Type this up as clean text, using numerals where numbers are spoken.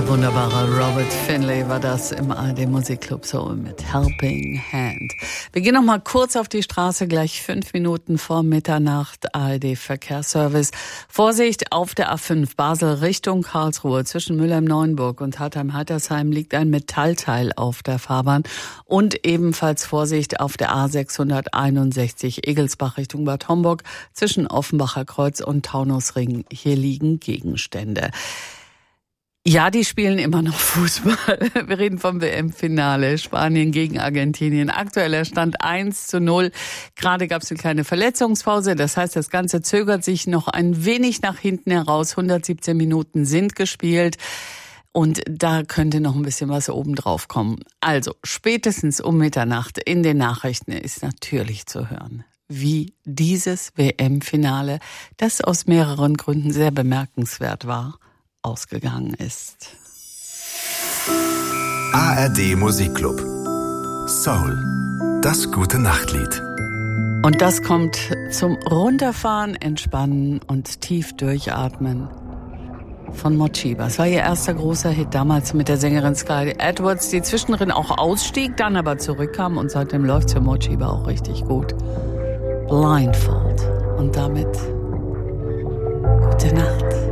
Wunderbarer Robert Finlay war das im ARD Musikclub Soul mit Helping Hand. Wir gehen noch mal kurz auf die Straße, gleich 5 Minuten vor Mitternacht. ARD Verkehrsservice. Vorsicht auf der A5 Basel Richtung Karlsruhe. Zwischen Mülheim-Neuenburg und Hartheim-Hattersheim liegt ein Metallteil auf der Fahrbahn. Und ebenfalls Vorsicht auf der A661 Egelsbach Richtung Bad Homburg. Zwischen Offenbacher Kreuz und Taunusring. Hier liegen Gegenstände. Ja, die spielen immer noch Fußball. Wir reden vom WM-Finale. Spanien gegen Argentinien. Aktueller Stand 1:0. Gerade gab es eine kleine Verletzungspause. Das heißt, das Ganze zögert sich noch ein wenig nach hinten heraus. 117 Minuten sind gespielt. Und da könnte noch ein bisschen was obendrauf kommen. Also, spätestens um Mitternacht in den Nachrichten ist natürlich zu hören, wie dieses WM-Finale, das aus mehreren Gründen sehr bemerkenswert war, ausgegangen ist. ARD Musikclub Soul, das gute Nachtlied. Und das kommt zum Runterfahren, Entspannen und tief durchatmen von Mochiba. Es war ihr erster großer Hit damals mit der Sängerin Sky Edwards, die zwischendrin auch ausstieg, dann aber zurückkam und seitdem läuft für Mochiba auch richtig gut. Blindfold. Und damit gute Nacht.